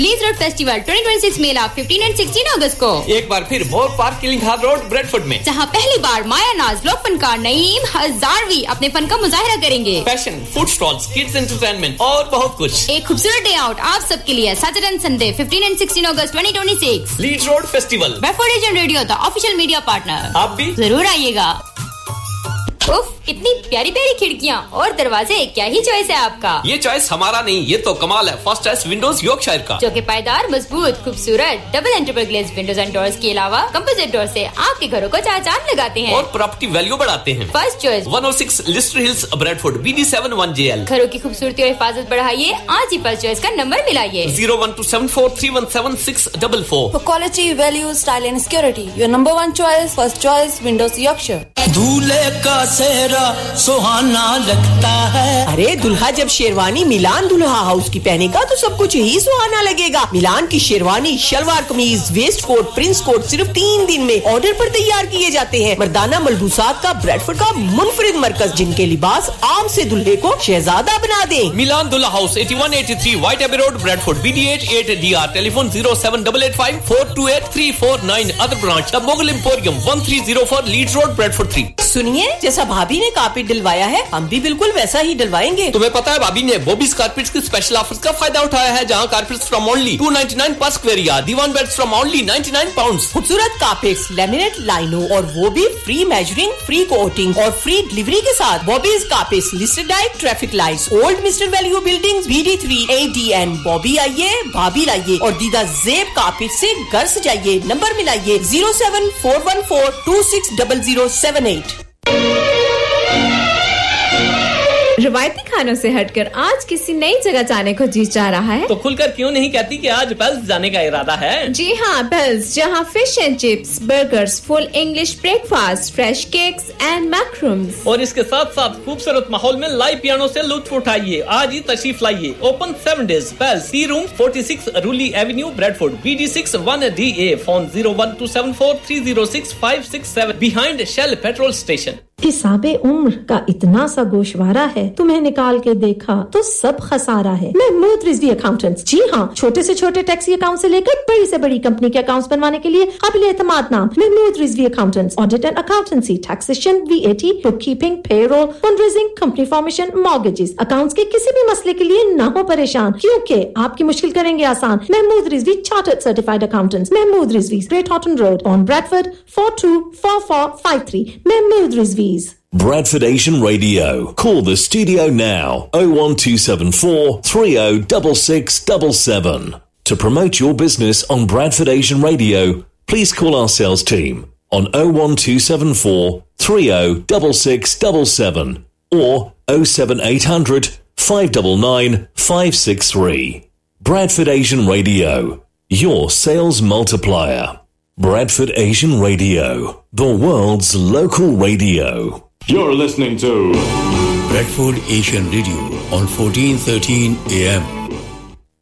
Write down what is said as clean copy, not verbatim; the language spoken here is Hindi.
लीड्स रोड फेस्टिवल 2026 मेला 15 और 16 अगस्त को। एक बार फिर मोर पार्क किलिंगहार रोड ब्रेडफोर्ड में, जहां पहली बार माया नाज लोक फनकार नईम हजारवी अपने फन का मुजाहिरा करेंगे। Fashion, food stalls, kids entertainment और बहुत कुछ। एक खूबसूरत डे आउट आप सबके लिए सैटरडे एंड संडे 15 और 16 अगस्त 2026 Leeds road festival. Bradford Asian radio the official media partner. आप भी जरूर आइएगा। उफ, इतनी प्यारी प्यारी खिड़कियाँ और दरवाजे, क्या ही चॉइस है आपका। ये चॉइस हमारा नहीं, ये तो कमाल है फर्स्ट चॉइस विंडोज यॉर्कशायर का, जो कि पायदार, मजबूत, खूबसूरत double एंट्रेबल glaze Windows and doors के अलावा कंपोजिट डोर से आपके घरों को चार चांद लगाते हैं और प्रॉपर्टी वैल्यू बढ़ाते हैं। First choice 106 Leicester hills Bradford BD7 1JL। घरों की खूबसूरती और हिफाजत बढ़ाइए, आज ही फर्स्ट चॉइस का number मिलाइए 01274317644। For quality, value, style and security, your number one choice, first choice, Windows Yorkshire. दूल्हे का सेहरा सुहाना लगता है। अरे दुल्हा जब शेरवानी मिलान दुल्हा हाउस की पहनेगा तो सब कुछ ही सुहाना लगेगा। मिलान की शेरवानी, शलवार कमीज, वेस्ट कोट, प्रिंस कोट सिर्फ 3 दिन में ऑर्डर पर तैयार किए जाते हैं। मर्दाना मलबूसात का ब्रेडफोर्ड का मुनफरिद मरकज, जिनके लिबास आम से दुल्हे को शहजादा बना दे। मिलान दुल्हा house 8183 white AB road Bradford BD8 8DR। Telephone 07885 other branch the Mughal emporium 1304 Leeds road Bradford 3। सुनिए, जैसा भाभी ने कारपेट डलवाया है हम भी बिल्कुल वैसा ही डलवाएंगे। तुम्हें पता है भाभी ने बॉबीज कारपेट्स की स्पेशल ऑफर्स का फायदा उठाया है, जहां कारपेट्स फ्रॉम ओनली 299 पर square yard, Diwan beds from only 99 pounds. खूबसूरत कारपेट्स, लेमिनेट लाइनों और वो भी फ्री मेजरिंग, फ्री कोटिंग और फ्री डिलीवरी के साथ। Bobby's carpets listed diet traffic lights, old mister value buildings, BD3 ADN। Bobby आइए, भाभी लाइए और दीदा जेब कारपेट से घर सजाइए। नंबर मिलाइए 07414260078। रवायती खानों से हटकर आज किसी नई जगह जाने को जी चाह रहा है तो खुलकर क्यों नहीं कहती कि आज पेल्स जाने का इरादा है। जी हाँ, पेल्स, जहाँ fish and chips, burgers, full English breakfast, fresh cakes and मैक्रूम्स और इसके साथ साथ खूबसूरत माहौल में लाइव पियानो से लुत्फ उठाइए। आज ही तशरीफ लाइए। Open 7 days। Pails T room 46 रूली Avenue Bradford BD6 1DA। Phone 01274306567 behind shell petrol station. हिसाबे उम्र का इतना सा गोशवारा है, तुम्हें निकाल के देखा तो सब खसारा है। महमूद रिजवी अकाउंटेंट्स, जी हाँ, छोटे से छोटे टैक्सी अकाउंट से लेकर बड़ी से बड़ी कंपनी के अकाउंट्स बनवाने के लिए काबिल एतमाद नाम Mahmood Rizvi accountants. Audit and accountancy, taxation, VAT, book keeping, payroll, fundraising, company formation, mortgages, accounts के किसी भी मसले के लिए ना हो परेशान, क्योंकि आपकी मुश्किल करेंगे आसान। Mahmood Rizvi chartered certified accountants, Mahmood Rizvi, great Horton road, on Bradford 424453। Mahmood Rizvi. Bradford Asian Radio. Call the studio now 01274 306677. To promote your business on Bradford Asian Radio, please call our sales team on 01274 306677 or 07800 599 563. Bradford Asian Radio, your sales multiplier. Bradford Asian Radio, the world's local radio. You're listening to Bradford Asian Radio on 1413 AM.